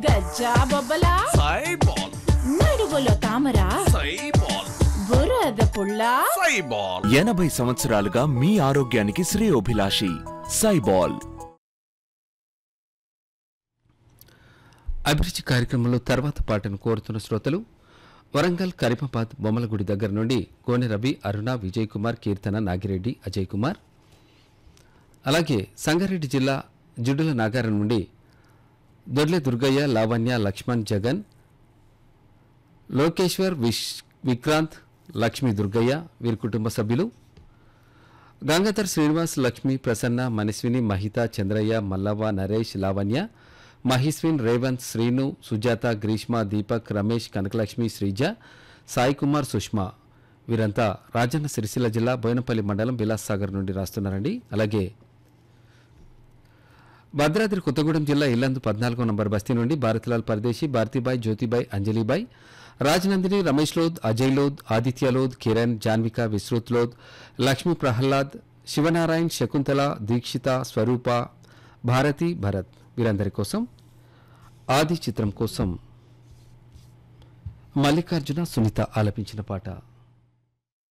గజ్జా బొబ్బలా సైబాల్ నడువులో తామర సైబాల్ బురద పుల్ల సైబాల్ 80 సంవత్సరాలుగా మీ ఆరోగ్యానికి శ్రేయోభిలాషి సైబాల్. అభిరుచి కార్యక్రమంలో తర్వాత పాటను కోరుతున్న శ్రోతలు వరంగల్ కరీమాబాద్ బొమ్మలగుడి దగ్గర నుండి కోనె రవి, అరుణ, విజయ్ కుమార్, కీర్తన, నాగిరెడ్డి, అజయ్ కుమార్. అలాగే సంగారెడ్డి జిల్లా జుడుల నాగారం నుండి దొడ్లె దుర్గయ్య, లావణ్య, లక్ష్మణ్, జగన్, లోకేశ్వర్, విక్రాంత్, లక్ష్మీ దుర్గయ్య వీరి కుటుంబ సభ్యులు. గంగాధర్, శ్రీనివాస్, లక్ష్మి, ప్రసన్న, మనస్విని, మహిత, చంద్రయ్య, మల్లవ్వ, నరేష్, లావణ్య, మహిస్విన్, రేవంత్, శ్రీను, సుజాత, గ్రీష్మ, దీపక్, రమేష్, కనకలక్ష్మి, శ్రీజ, సాయి కుమార్, సుష్మా వీరంతా రాజన్న సిరిసిల్ల జిల్లా బోయినపల్లి మండలం విలాస్ సాగర్ నుండి రాస్తున్నారండి. అలాగే భద్రాద్రి కొత్తగూడెం జిల్లా ఇల్లందు 14వ నంబర్ బస్తీ నుండి భారతిలాల్ పరదేశీ, భారతీబాయ్, జ్యోతిబాయ్, అంజలిబాయ్, రాజనందిని, రమేష్ లోద్, అజయ్ లోద్, ఆదిత్య లోద్, కిరణ్, జాన్విక, విశ్రుత్ లోద్, లక్ష్మీ ప్రహ్లాద్, శివనారాయణ్, శకుంతల, దీక్షిత, స్వరూప, భారతి, భరత్ వీరందరి కోసం ఆది చిత్రం కోసం మల్లికార్జున, సునీత ఆలపించిన పాట.